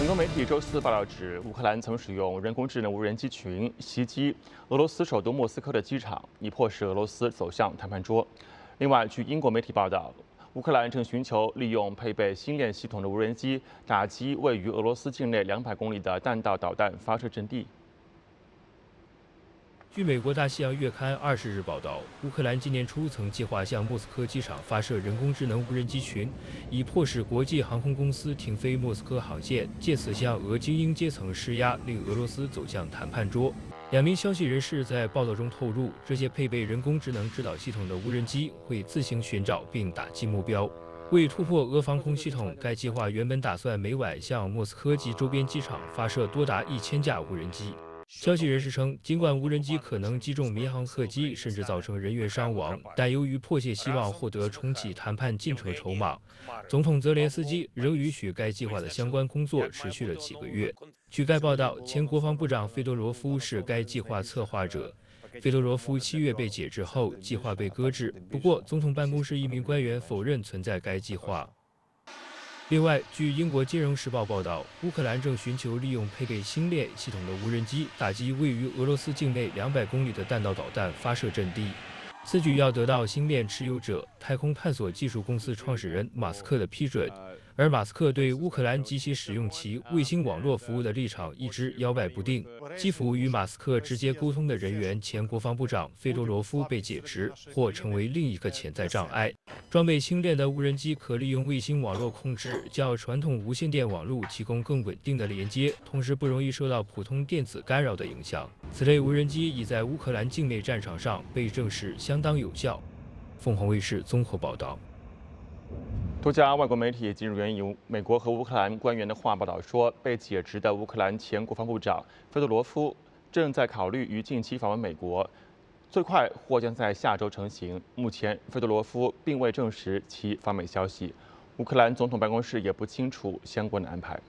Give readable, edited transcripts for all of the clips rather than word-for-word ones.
很多媒体周四报道指，乌克兰曾使用人工智能无人机群袭击俄罗斯首都莫斯科的机场，以迫使俄罗斯走向谈判桌。另外，据英国媒体报道，乌克兰正寻求利用配备星链系统的无人机打击位于俄罗斯境内200公里的弹道导弹发射阵地。 据美国《大西洋月刊》20日报道，乌克兰今年初曾计划向莫斯科机场发射人工智能无人机群，以迫使国际航空公司停飞莫斯科航线，借此向俄精英阶层施压，令俄罗斯走向谈判桌。2名消息人士在报道中透露，这些配备人工智能指导系统的无人机会自行寻找并打击目标。为突破俄防空系统，该计划原本打算每晚向莫斯科及周边机场发射多达1000架无人机。 消息人士称，尽管无人机可能击中民航客机，甚至造成人员伤亡，但由于迫切希望获得重启谈判进程筹码，总统泽连斯基仍允许该计划的相关工作持续了几个月。据该报道，前国防部长费多罗夫是该计划策划者。费多罗夫7月被解职后，计划被搁置。不过，总统办公室一名官员否认存在该计划。 另外，据英国《金融时报》报道，乌克兰正寻求利用配备星链系统的无人机打击位于俄罗斯境内200公里的弹道导弹发射阵地。此举要得到星链持有者太空探索技术公司创始人马斯克的批准，而马斯克对乌克兰及其使用其卫星网络服务的立场一直摇摆不定。基辅与马斯克直接沟通的人员前国防部长费多罗夫被解职，或成为另一个潜在障碍。 装备星链的无人机可利用卫星网络控制较传统无线电网络提供更稳定的连接，同时不容易受到普通电子干扰的影响。此类无人机已在乌克兰境内战场上被证实相当有效。凤凰卫视综合报道。 多家外国媒体近日援引美国和乌克兰官员的话报道说，被解职的乌克兰前国防部长费多罗夫正在考虑于近期访问美国。 最快或将在下周成行。目前，费多罗夫并未证实其访美消息，乌克兰总统办公室也不清楚相关的安排。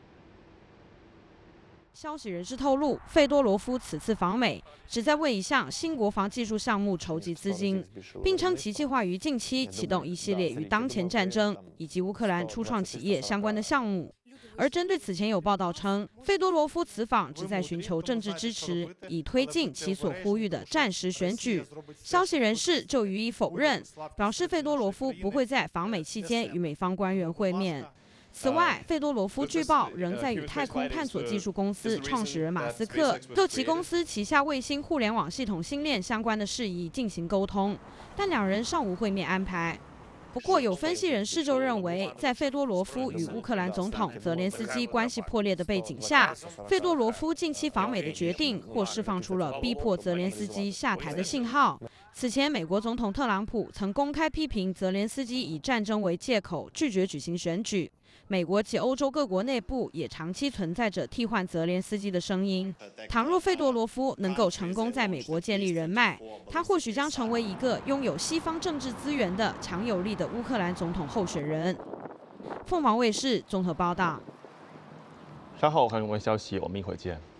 消息人士透露，费多罗夫此次访美旨在为一项新国防技术项目筹集资金，并称其计划于近期启动一系列与当前战争以及乌克兰初创企业相关的项目。 而针对此前有报道称，费多罗夫此访旨在寻求政治支持，以推进其所呼吁的战时选举。消息人士就予以否认，表示费多罗夫不会在访美期间与美方官员会面。此外，费多罗夫据报仍在与太空探索技术公司创始人马斯克就其公司旗下卫星互联网系统星链相关的事宜进行沟通，但两人尚无会面安排。 不过，有分析人士就认为，在费多罗夫与乌克兰总统泽连斯基关系破裂的背景下，费多罗夫近期访美的决定或释放出了逼迫泽连斯基下台的信号。此前，美国总统特朗普曾公开批评泽连斯基以战争为借口拒绝举行选举。美国及欧洲各国内部也长期存在着替换泽连斯基的声音。倘若费多罗夫能够成功在美国建立人脉，他或许将成为一个拥有西方政治资源的强有力的乌克兰总统候选人。凤凰卫视综合报道。 稍后还有相关消息，我们一会儿见。